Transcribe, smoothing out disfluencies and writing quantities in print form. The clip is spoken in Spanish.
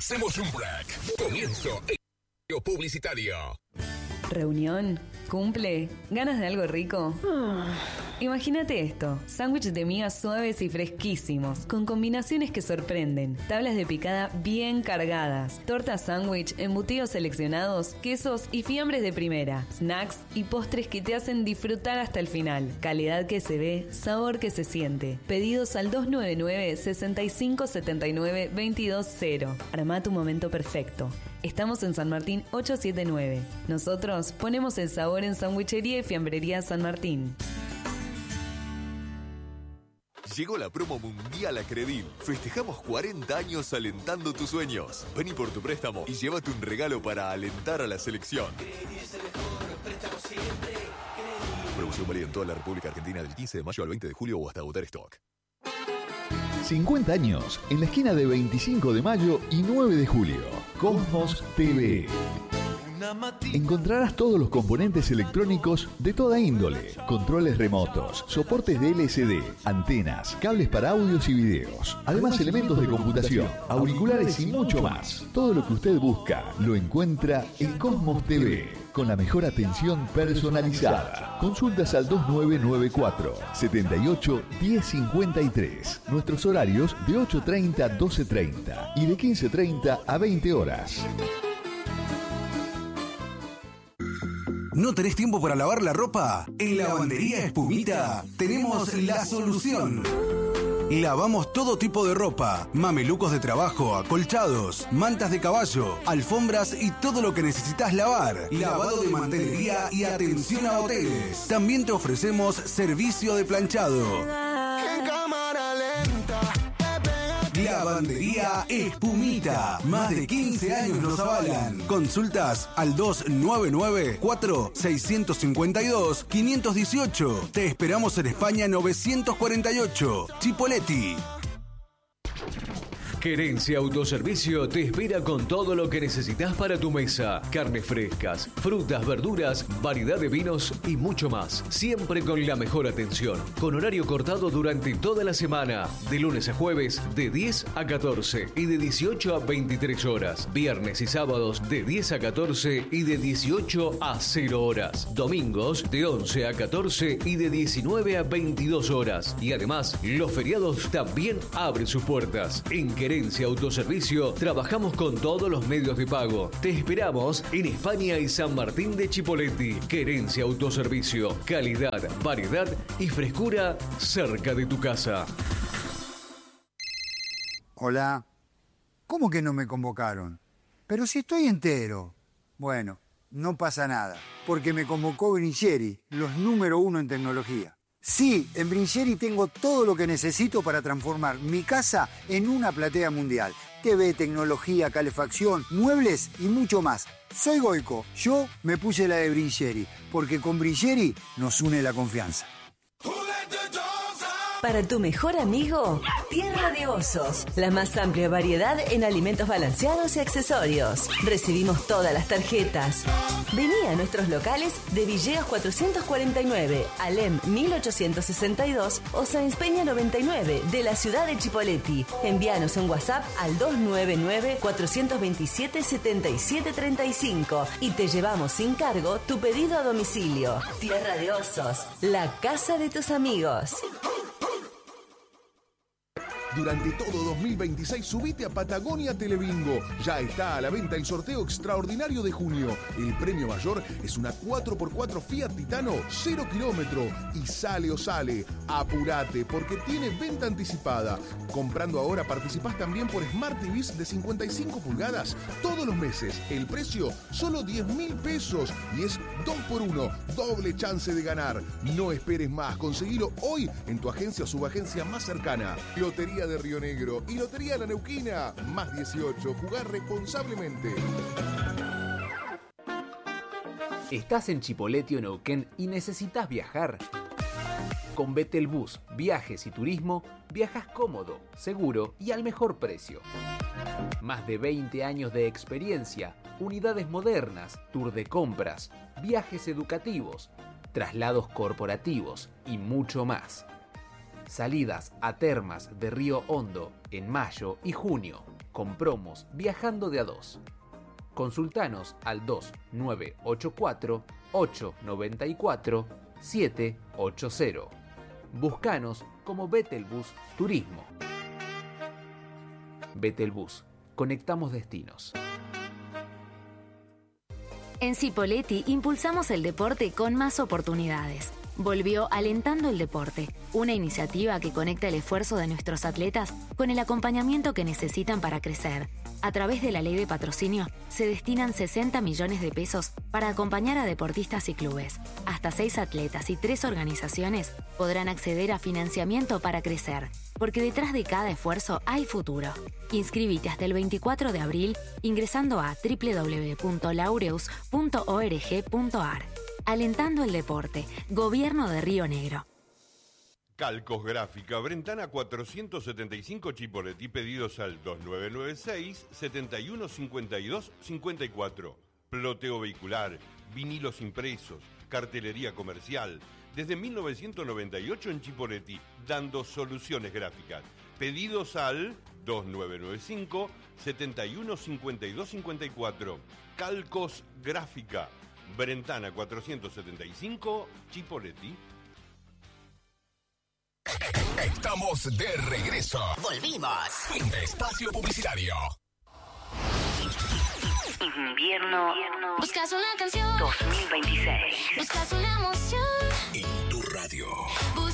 Hacemos un break. Comienzo el publicitario. ¿Reunión? ¿Cumple? ¿Ganas de algo rico? Imagínate esto, sándwiches de migas suaves y fresquísimos, con combinaciones que sorprenden, tablas de picada bien cargadas, tortas sándwich, embutidos seleccionados, quesos y fiambres de primera, snacks y postres que te hacen disfrutar hasta el final. Calidad que se ve, sabor que se siente. Pedidos al 299-6579-220. Armá tu momento perfecto. Estamos en San Martín 879. Nosotros ponemos el sabor en Sandwichería y Fiambrería San Martín. Llegó la promo mundial a Credil. Festejamos 40 años alentando tus sueños. Vení por tu préstamo y llévate un regalo para alentar a la selección. Promoción válida en toda la República Argentina del 15 de mayo al 20 de julio o hasta agotar stock. 50 años en la esquina de 25 de mayo y 9 de julio. Cosmos TV. Encontrarás todos los componentes electrónicos de toda índole, controles remotos, soportes de LCD, antenas, cables para audios y videos, además elementos de computación, auriculares y mucho más. Todo lo que usted busca lo encuentra en Cosmos TV, con la mejor atención personalizada. Consultas al 2994 78 1053. Nuestros horarios de 8:30 a 12:30 y de 15:30 a 20 horas. ¿No tenés tiempo para lavar la ropa? En Lavandería Espumita tenemos la solución. Lavamos todo tipo de ropa, mamelucos de trabajo, acolchados, mantas de caballo, alfombras y todo lo que necesitas lavar. Lavado de mantelería y atención a hoteles. También te ofrecemos servicio de planchado. Lavandería Espumita. Más de 15 años nos avalan. Consultas al 299-4652-518. Te esperamos en España 948. Chipoleti. Querencia Autoservicio te espera con todo lo que necesitas para tu mesa. Carnes frescas, frutas, verduras, variedad de vinos y mucho más. Siempre con la mejor atención. Con horario cortado durante toda la semana. De lunes a jueves de 10 a 14 y de 18 a 23 horas. Viernes y sábados de 10 a 14 y de 18 a 0 horas. Domingos de 11 a 14 y de 19 a 22 horas. Y además, los feriados también abren sus puertas. En Querencia Autoservicio trabajamos con todos los medios de pago. Te esperamos en España y San Martín de Chipoleti. Querencia Autoservicio. Calidad, variedad y frescura cerca de tu casa. Hola. ¿Cómo que no me convocaron? Pero si estoy entero. Bueno, no pasa nada, porque me convocó Brincheri, los número 1 en tecnología. Sí, en Brincheri tengo todo lo que necesito para transformar mi casa en una platea mundial. TV, tecnología, calefacción, muebles y mucho más. Soy Goico, yo me puse la de Brincheri, porque con Brincheri nos une la confianza. Para tu mejor amigo, Tierra de Osos. La más amplia variedad en alimentos balanceados y accesorios. Recibimos todas las tarjetas. Vení a nuestros locales de Villegas 449, Alem 1862 o Sáenz Peña 99 de la ciudad de Chipoleti. Envíanos un WhatsApp al 299-427-7735 y te llevamos sin cargo tu pedido a domicilio. Tierra de Osos, la casa de tus amigos. Durante todo 2026 subite a Patagonia Telebingo. Ya está a la venta el sorteo extraordinario de junio. El premio mayor es una 4x4 Fiat Titano 0 kilómetro. Y sale o sale. Apurate porque tiene venta anticipada. Comprando ahora participás también por Smart TVs de 55 pulgadas todos los meses. El precio solo 10.000 pesos y es 2x1. Doble chance de ganar. No esperes más. Conseguilo hoy en tu agencia o subagencia más cercana. Lotería de Río Negro y Lotería La Neuquina. Más 18. Jugar responsablemente. ¿Estás en Chipoleti o Neuquén y necesitas viajar? Con Betelbus, Viajes y Turismo, viajas cómodo, seguro y al mejor precio. Más de 20 años de experiencia, unidades modernas, tour de compras, viajes educativos, traslados corporativos y mucho más. Salidas a termas de Río Hondo en mayo y junio, con promos viajando de a 2. Consultanos al 2984-894-780. Buscanos como Betelbus Turismo. Betelbus, conectamos destinos. En Cipolletti impulsamos el deporte con más oportunidades. Volvió Alentando el Deporte, una iniciativa que conecta el esfuerzo de nuestros atletas con el acompañamiento que necesitan para crecer. A través de la ley de patrocinio, se destinan 60 millones de pesos para acompañar a deportistas y clubes. Hasta 6 atletas y 3 organizaciones podrán acceder a financiamiento para crecer, porque detrás de cada esfuerzo hay futuro. Inscríbete hasta el 24 de abril ingresando a www.laureus.org.ar. Alentando el deporte, Gobierno de Río Negro. Calcos Gráfica, Brentana 475 Chipolletti, pedidos al 2996-7152-54. Ploteo vehicular, vinilos impresos, cartelería comercial. Desde 1998 en Chipolletti, dando soluciones gráficas. Pedidos al 2995-7152-54. Calcos Gráfica, Brentana 475 Chipolletti. Estamos de regreso. Volvimos. Fin de espacio publicitario. Invierno. Buscas una canción. 2026. Buscas una emoción. En tu radio.